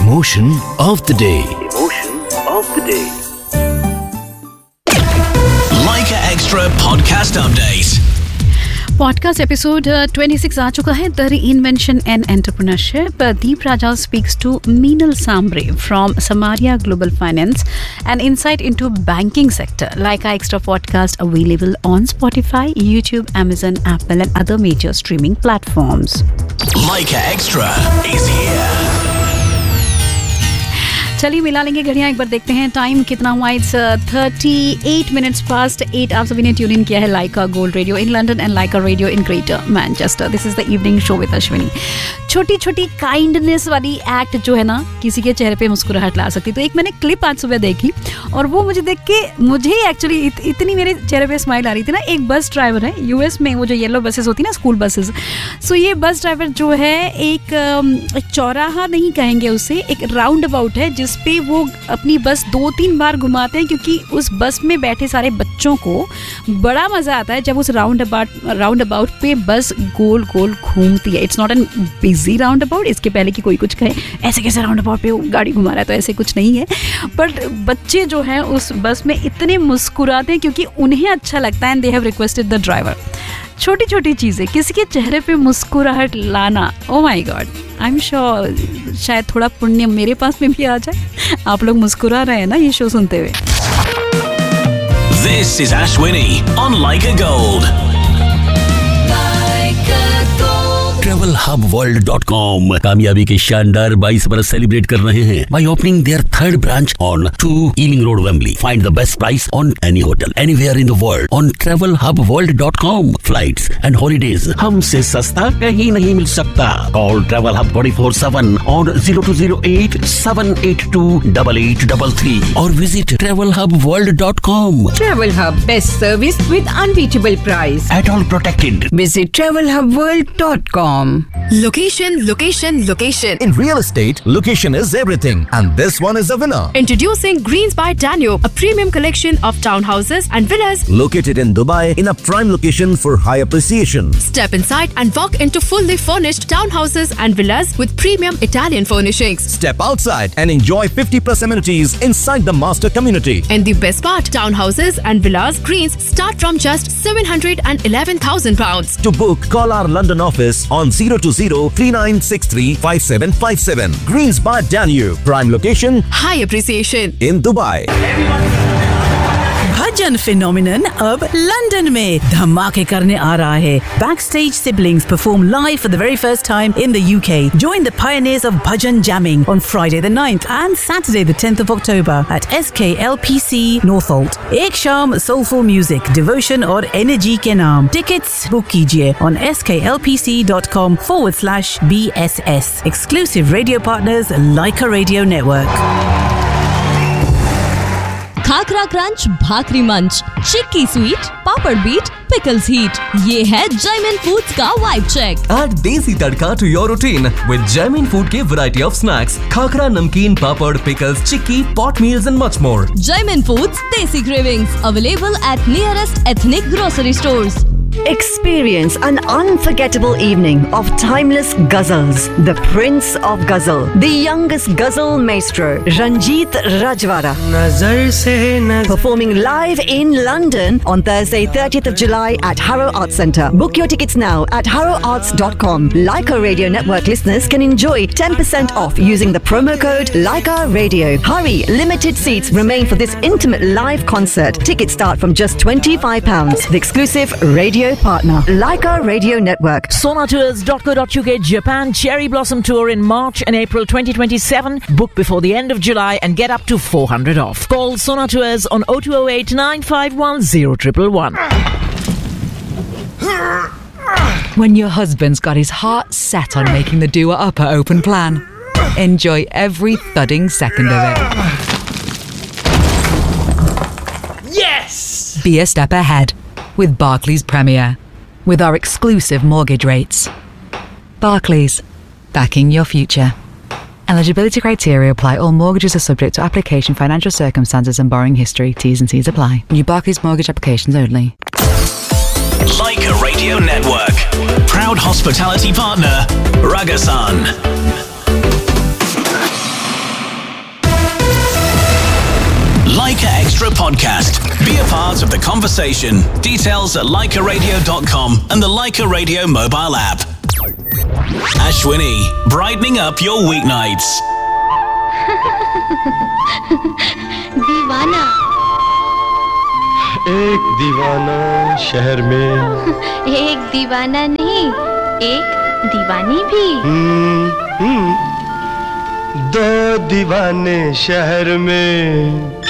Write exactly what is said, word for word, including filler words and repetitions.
Emotion of the day. Emotion of the day. Leica Extra podcast update. Podcast episode twenty-six आ चुका है. The reinvention and entrepreneurship. Deep Raja speaks to Meenal Sambre from Samaria Global Finance, an insight into banking sector. Leica Extra podcast available on Spotify, YouTube, Amazon, Apple and other major streaming platforms. Leica Extra is here. चलिए मिला लेंगे घड़ियाँ, एक बार देखते हैं time कितना हुआ. It's thirty eight minutes past eight. आप सभी ने ट्यून इन किया है लाइका gold radio in London and Lyca radio in greater Manchester. This is the evening show with Ashwini. छोटी छोटी काइंडनेस वाली एक्ट जो है ना, किसी के चेहरे पे मुस्कुराहट ला सकती. तो एक मैंने क्लिप आज सुबह देखी और वो मुझे देख के मुझे एक्चुअली इत, इतनी मेरे चेहरे पे स्माइल आ रही थी ना. एक बस ड्राइवर है यूएस में, वो जो येलो बसेस होती है ना, स्कूल बसेस. सो ये बस ड्राइवर जो है एक, एक चौराहा नहीं कहेंगे उसे, एक राउंड अबाउट है जिसपे वो अपनी बस दो तीन बार घुमाते हैं, क्योंकि उस बस में बैठे सारे बच्चों को बड़ा मजा आता है जब उस राउंड अबाउट राउंड अबाउट पे बस गोल गोल घूमती है. It's not an busy round about. इसके पहले कि कोई कुछ कहे ऐसे कैसे राउंड अबाउट पे वो गाड़ी घुमा रहा है, तो ऐसे कुछ नहीं है. बट बच्चे जो हैं उस बस में इतने मुस्कुराते हैं क्योंकि उन्हें अच्छा लगता है and they have requested the driver. छोटी छोटी चीज़ें, किसी के चेहरे पे मुस्कुराहट लाना, oh my God. I am sure शायद थोड़ा पुण्य मेरे पास में भी आ जाए. आप लोग मुस्कुरा रहे हैं ना ये शो सुनते हुए. This is Ashwini on Leica Gold. travel hub world dot com कामयाबी के शानदार बाईस बरस सेलिब्रेट कर रहे हैं by opening their third branch on two Ealing Road, Wembley. Find the best price on any hotel anywhere in the world on travel hub world dot com. Flights and holidays हमसे सस्ता कहीं नहीं मिल सकता. Call Travel Hub twenty-four seven on zero two zero eight seven eight two eight eight three three or visit travel hub world dot com. Travel Hub, best service with unbeatable price. At all protected. Visit travel hub world dot com. Location, location, location. In real estate, location is everything, and this one is a winner. Introducing Greens by Danube, a premium collection of townhouses and villas Located in Dubai in a prime location for high appreciation. Step inside and walk into fully furnished townhouses and villas with premium Italian furnishings. Step outside and enjoy fifty plus amenities inside the master community. And the best part, townhouses and villas Greens start from just seven hundred eleven thousand pounds. To book, call our London office on zero two zero three nine six three five seven five seven. Greens by Danube, prime location, High appreciation in Dubai. Bhajan phenomenon अब London में धमाके करने आ रहा है. Backstage siblings perform live for the very first time in the U K. Join the pioneers of bhajan jamming on Friday the ninth and Saturday the tenth of October at S K L P C Northolt. एक शाम soulful music, devotion और energy के नाम. Tickets book कीजिए on sklpc.com forward slash BSS. Exclusive radio partners Leica Radio Network. Khakhra crunch, भाकरी मंच, चिक्की sweet, पापड़ beat, pickles heat. ये है Jaymin foods का vibe check. Add desi tadka to your routine with Jaimin Food के variety of snacks, khakhra, नमकीन, पापड़, pickles, chikki, pot meals and much more. Jaimin Foods Desi Cravings available at nearest ethnic grocery stores. Experience an unforgettable evening of timeless ghazals. The Prince of Ghazal, the youngest ghazal maestro, Ranjit Rajwara, performing live in London on Thursday, thirtieth of July at Harrow Arts Centre. Book your tickets now at harrow arts dot com. Leica Radio Network listeners can enjoy ten percent off using the promo code Leica Radio. Hurry, limited seats remain for this intimate live concert. Tickets start from just twenty-five pounds. The exclusive radio partner, Leica Radio Network. Sonatours dot co dot uk Japan Cherry Blossom Tour in March and April twenty twenty-seven. Book before the end of July and get up to four hundred off. Call Sonatours on oh two oh eight nine five one oh one one one. When your husband's got his heart set on making the Dua Upper open plan, enjoy every thudding second of it. Yes! Be a step ahead with Barclays Premier, with our exclusive mortgage rates. Barclays, backing your future. Eligibility criteria apply. All mortgages are subject to application, financial circumstances and borrowing history. T's and C's apply. New Barclays mortgage applications only. Leica Radio Network. Proud hospitality partner, Ragasan. a podcast. Be a part of the conversation. Details at Leica Radio dot com and the Leica Radio mobile app. Ashwini, brightening up your weeknights. दीवाना एक दीवाना शहर में एक दीवाना नहीं एक दीवानी भी हम्म, हम्म, दो दीवाने शहर में